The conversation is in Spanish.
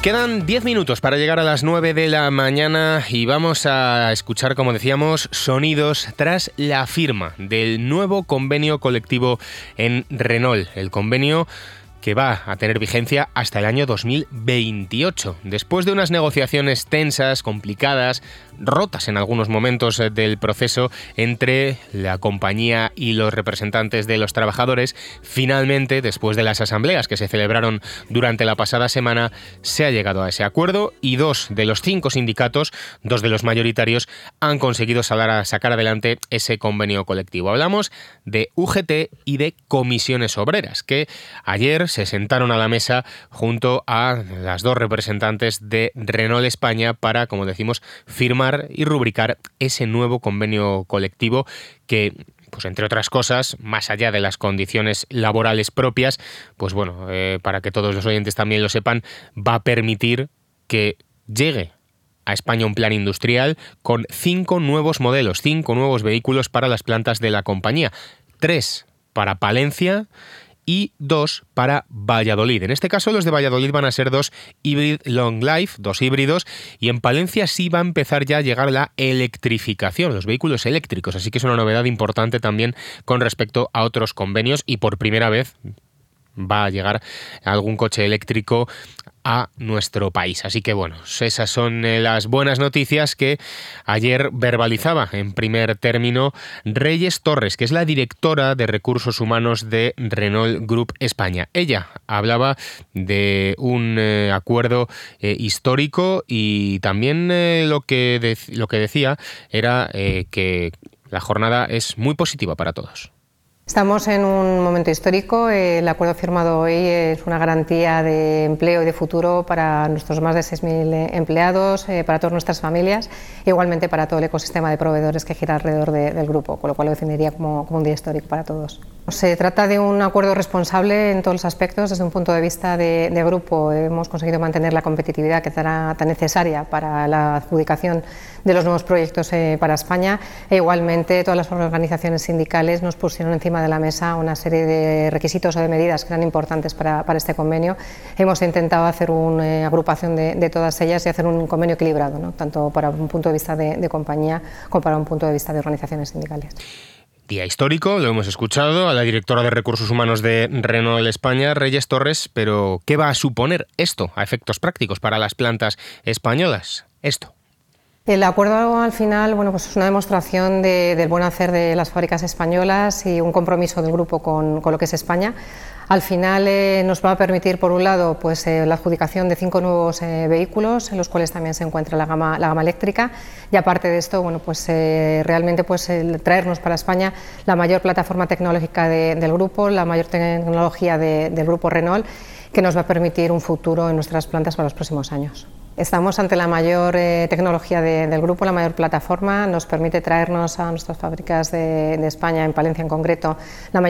Quedan 10 minutos para llegar a las 9 de la mañana y vamos a escuchar, como decíamos, sonidos tras la firma del nuevo convenio colectivo en Renault. El convenio que va a tener vigencia hasta el año 2028. Después de unas negociaciones tensas, complicadas, rotas en algunos momentos del proceso entre la compañía y los representantes de los trabajadores, finalmente, después de las asambleas que se celebraron durante la pasada semana, se ha llegado a ese acuerdo y 2 de los 5 sindicatos, 2 de los mayoritarios, han conseguido sacar adelante ese convenio colectivo. Hablamos de UGT y de Comisiones Obreras, que ayer se sentaron a la mesa junto a las 2 representantes de Renault España para, como decimos, firmar y rubricar ese nuevo convenio colectivo que, pues entre otras cosas, más allá de las condiciones laborales propias, pues bueno, para que todos los oyentes también lo sepan, va a permitir que llegue a España un plan industrial con 5 nuevos modelos, 5 nuevos vehículos para las plantas de la compañía, 3 para Palencia y 2 para Valladolid. En este caso, los de Valladolid van a ser 2 Hybrid Long Life, 2 híbridos, y en Palencia sí va a empezar ya a llegar la electrificación, los vehículos eléctricos, así que es una novedad importante también con respecto a otros convenios y por primera vez va a llegar algún coche eléctrico a nuestro país. Así que bueno, esas son las buenas noticias que ayer verbalizaba en primer término Reyes Torres, que es la directora de Recursos Humanos de Renault Group España. Ella hablaba de un acuerdo histórico y también lo que decía era que la jornada es muy positiva para todos. Estamos en un momento histórico. El acuerdo firmado hoy es una garantía de empleo y de futuro para nuestros más de 6.000 empleados, para todas nuestras familias, e igualmente para todo el ecosistema de proveedores que gira alrededor del grupo, con lo cual lo definiría como un día histórico para todos. Se trata de un acuerdo responsable en todos los aspectos. Desde un punto de vista de grupo, hemos conseguido mantener la competitividad que será tan necesaria para la adjudicación de los nuevos proyectos para España, e igualmente todas las organizaciones sindicales nos pusieron encima de la mesa una serie de requisitos o de medidas que eran importantes para este convenio. Hemos intentado hacer una agrupación de todas ellas y hacer un convenio equilibrado, ¿no? Tanto para un punto de vista de compañía como para un punto de vista de organizaciones sindicales. Día histórico, lo hemos escuchado a la directora de Recursos Humanos de Renault España, Reyes Torres, pero ¿qué va a suponer esto a efectos prácticos para las plantas españolas? El acuerdo al final, bueno, pues es una demostración del buen hacer de las fábricas españolas y un compromiso del grupo con lo que es España. Al final nos va a permitir, por un lado, pues la adjudicación de 5 nuevos vehículos, en los cuales también se encuentra la gama eléctrica, y aparte de esto, bueno, pues realmente pues traernos para España la mayor plataforma tecnológica del grupo, la mayor tecnología del grupo Renault, que nos va a permitir un futuro en nuestras plantas para los próximos años. Estamos ante la mayor tecnología del grupo, la mayor plataforma. Nos permite traernos a nuestras fábricas de España, en Palencia en concreto, la mayor